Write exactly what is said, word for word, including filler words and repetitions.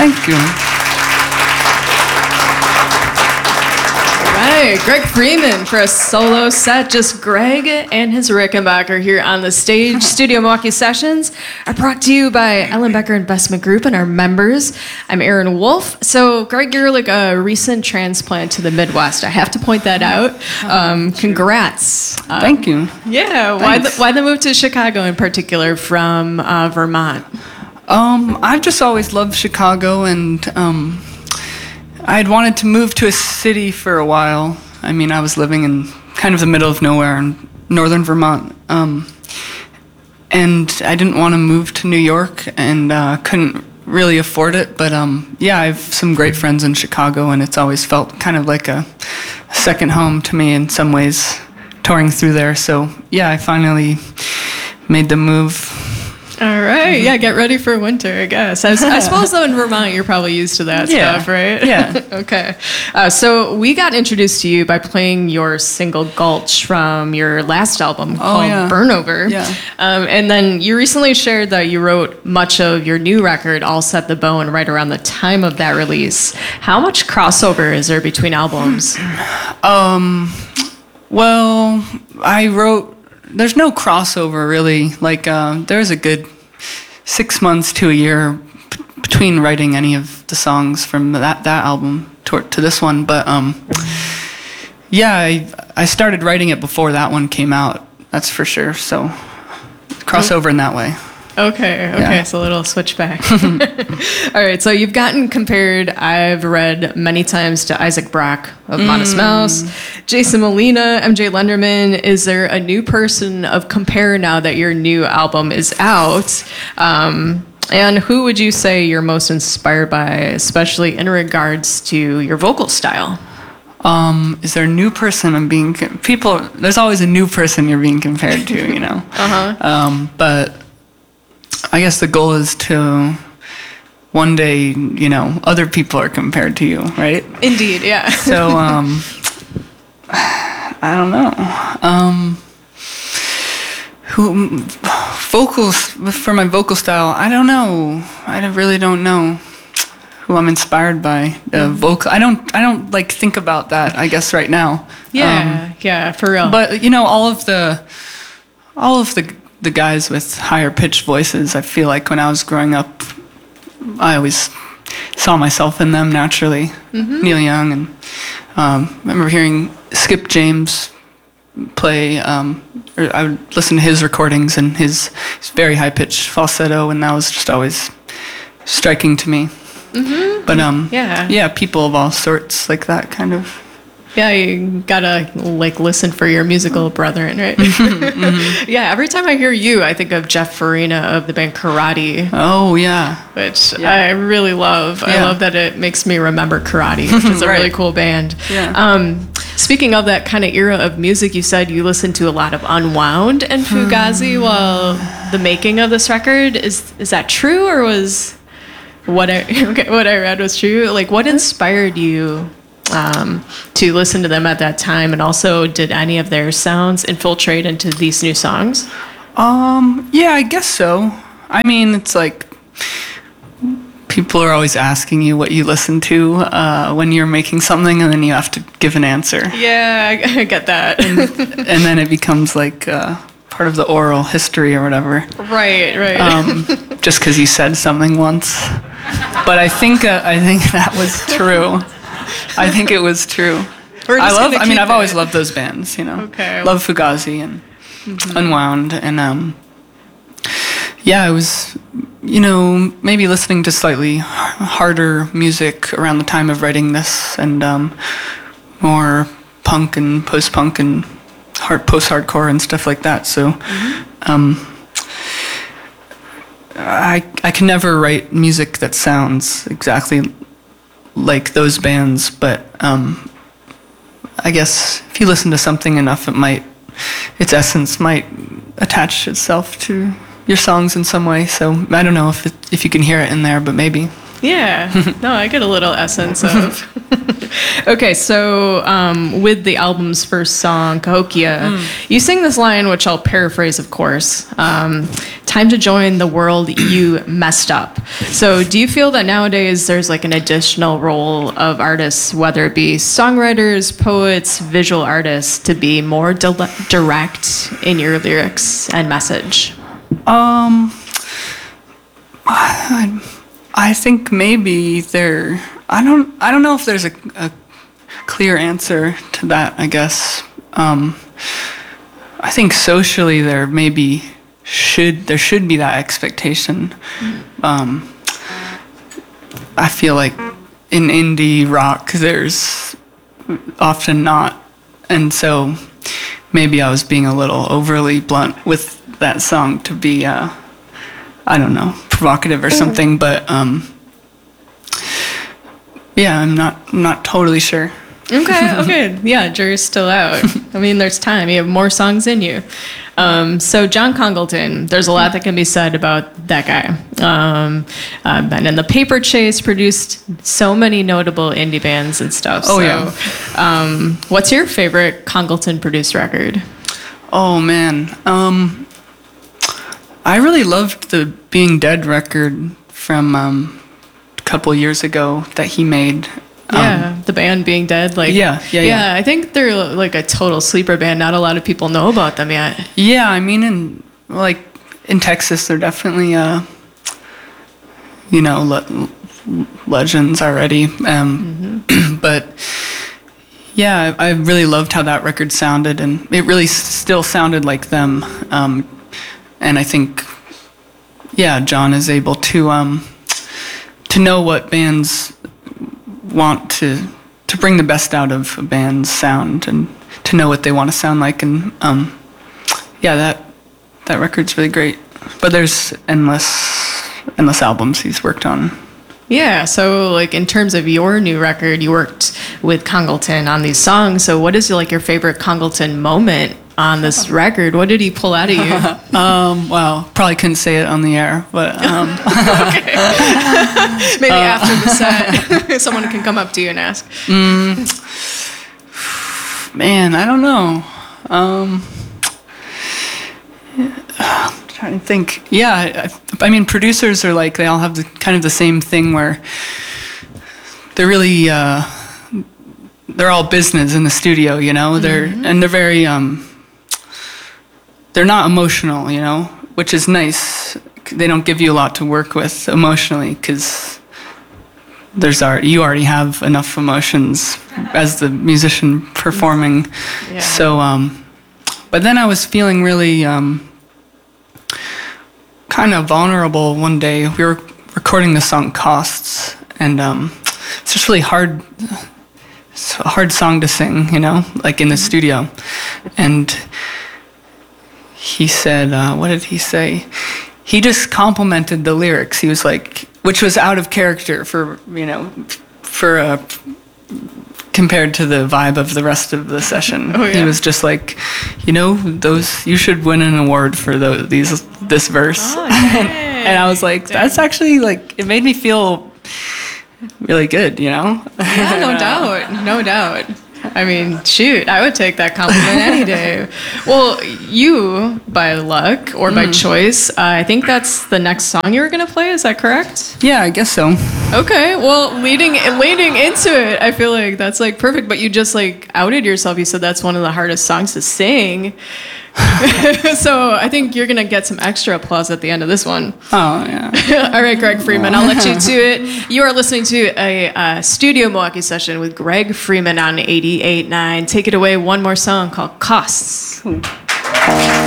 Thank you. Right, Greg Freeman for a solo set. Just Greg and his Rickenbacker here on the stage. Studio Milwaukee Sessions are brought to you by Ellenbecker Investment Group and our members. I'm Aaron Wolf. So, Greg, you're like a recent transplant to the Midwest. I have to point that out. Um, congrats. Um, Thank you. Yeah, why the, why the move to Chicago in particular from uh, Vermont? Um, I've just always loved Chicago, and um, I had wanted to move to a city for a while. I mean, I was living in kind of the middle of nowhere in northern Vermont, um, and I didn't want to move to New York, and uh, couldn't really afford it. But um, yeah, I have some great friends in Chicago, and it's always felt kind of like a second home to me in some ways, touring through there. So yeah, I finally made the move. All right, yeah, get ready for winter, I guess. I, I suppose, though, in Vermont, you're probably used to that yeah. stuff, right? Yeah. Okay. Uh, so we got introduced to you by playing your single Gulch from your last album oh, called yeah. Burnover. Yeah. Um, and then you recently shared that you wrote much of your new record, All Set the Bone, right around the time of that release. How much crossover is there between albums? Um, well, I wrote... There's no crossover, really. Like, uh, there's a good six months to a year p- between writing any of the songs from that, that album to, to this one. But, um, yeah, I, I started writing it before that one came out, that's for sure. So, crossover in that way. Okay, okay, Yeah. so a little switchback. All right, so you've gotten compared, I've read many times, to Isaac Brock of Mm. Modest Mouse, Jason Molina, M J Lenderman. Is there a new person of compare now that your new album is out? Um, and who would you say you're most inspired by, especially in regards to your vocal style? Um, is there a new person I'm being... People... There's always a new person you're being compared to, you know? Uh-huh. Um, but... I guess the goal is to one day, you know, other people are compared to you, right? Indeed, yeah. So, um, I don't know. Um, who vocals for my vocal style? I don't know. I really don't know who I'm inspired by. Uh, vocal. I don't. I don't like think about that. I guess right now. Yeah, um, yeah, for real. But you know, all of the, all of the. the guys with higher pitched voices, I feel like when I was growing up, I always saw myself in them naturally. Mm-hmm. Neil Young, and um, I remember hearing Skip James play, um, or I would listen to his recordings and his, his very high pitched falsetto, and that was just always striking to me. Mm-hmm. But um, yeah, yeah, people of all sorts like that kind of. Yeah, you gotta like listen for your musical brethren, right? Mm-hmm. Yeah, every time I hear you, I think of Jeff Farina of the band Karate. Oh yeah, which yeah. I really love. Yeah. I love that it makes me remember Karate, which is a right. really cool band. Yeah. Um, speaking of that kind of era of music, you said you listened to a lot of Unwound and Fugazi while the making of this record. Is is that true, or was what I what I read was true? Like, what inspired you? Um, to listen to them at that time, and also did any of their sounds infiltrate into these new songs? Um, yeah, I guess so. I mean, it's like people are always asking you what you listen to uh, when you're making something, and then you have to give an answer. Yeah, I, I get that. and, and then it becomes like uh, part of the oral history or whatever. Right, right. Um, just because you said something once. But I think uh, I think that was true. I think it was true. I love. I mean, I've it. always loved those bands. You know, okay. Love Fugazi and mm-hmm. Unwound, and um, yeah, I was, you know, maybe listening to slightly harder music around the time of writing this, and um, more punk and post-punk and hard post-hardcore and stuff like that. So, mm-hmm. um, I I can never write music that sounds exactly like those bands, but um, I guess if you listen to something enough, it might, its essence might attach itself to your songs in some way. So I don't know if it, if you can hear it in there, but maybe. Yeah, no, I get a little essence of. Okay, so um, with the album's first song, Cahokia, mm. you sing this line, which I'll paraphrase, of course. Um, time to join the world you messed up. So do you feel that nowadays there's like an additional role of artists, whether it be songwriters, poets, visual artists, to be more di- direct in your lyrics and message? Um, I, I think maybe there. I don't. I don't know if there's a, a clear answer to that. I guess. Um, I think socially there maybe should there should be that expectation. Um, I feel like in indie rock there's often not, and so maybe I was being a little overly blunt with that song to be, uh, I don't know, provocative or something. But um, yeah, I'm not I'm not totally sure. Okay, okay. Yeah, jury's still out. I mean, there's time. You have more songs in you. Um, so John Congleton, there's a lot that can be said about that guy. Um, uh, been in the Paper Chase, produced so many notable indie bands and stuff. Oh, so, yeah. Um, what's your favorite Congleton-produced record? Oh, man. Um, I really loved the Being Dead record from um, a couple years ago that he made. Yeah, Um, the band Being Dead. Like, Yeah, yeah, yeah. I think they're like a total sleeper band. Not a lot of people know about them yet. Yeah, I mean, in like in Texas, they're definitely, uh, you know, le- legends already. Um, mm-hmm. But yeah, I, I really loved how that record sounded, and it really s- still sounded like them. Um, and I think, yeah, John is able to um, to know what bands want to to bring the best out of a band's sound and to know what they want to sound like, and um, yeah, that that record's really great. But there's endless endless albums he's worked on. Yeah, so like in terms of your new record, you worked with Congleton on these songs. So what is like your favorite Congleton moment on this record? What did he pull out of you? um, well, probably couldn't say it on the air, but um, maybe uh, after the set, someone can come up to you and ask. Mm, man, I don't know. Um, I'm trying to think. Yeah, I, I mean, producers are like, they all have the kind of the same thing where they're really, uh, they're all business in the studio, you know. They're mm-hmm. and they're very, um, they're not emotional, you know, which is nice. They don't give you a lot to work with emotionally because there's already, you already have enough emotions as the musician performing. Yeah. So, um, but then I was feeling really um, kind of vulnerable one day. We were recording the song Costs, and um, it's just really hard. It's a hard song to sing, you know, like in the studio. And he said, uh, what did he say? He just complimented the lyrics. He was like, which was out of character for, you know, for uh, compared to the vibe of the rest of the session. Oh, yeah. He was just like, you know, those, you should win an award for those, these, this verse. Oh, and, and I was like, that's actually like, it made me feel really good, you know? Yeah, no doubt, no doubt. I mean, shoot, I would take that compliment any day. Well, you, by luck or by mm. choice, uh, I think that's the next song you were going to play. Is that correct? Yeah, I guess so. Okay, well, leading leading into it, I feel like that's like perfect. But you just like outed yourself. You said that's one of the hardest songs to sing. So I think you're going to get some extra applause at the end of this one. Oh, yeah. All right, Greg Freeman, I'll let you to it. You are listening to a, a Studio Milwaukee session with Greg Freeman on eighty-eight point nine. Take it away, one more song called Costs. Ooh.